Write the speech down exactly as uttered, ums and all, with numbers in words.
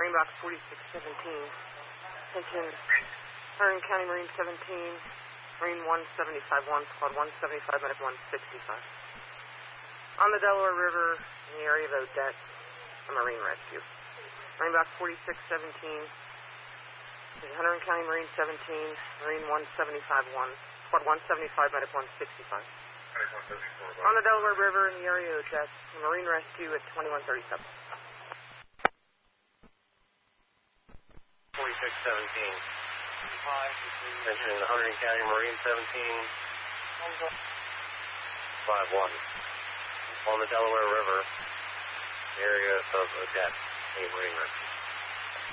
Marine Box forty-six seventeen. Attention, Huron County Marine seventeen, Marine one seventy-five one, Squad one seventy-five, Medic one sixty-five. On the Delaware River, in the area of Odette, a Marine rescue. Marine Box forty-six seventeen, Huron County Marine seventeen, Marine one seventy-five one, Squad one seventy-five, Medic one sixty-five. On the Delaware River, in the area of Odette, a Marine rescue at twenty-one thirty-seven. forty-six seventeen. Mentioning the Huron County Marine seventeen. five one. On the Delaware River, area of Odette, a Marine rescue.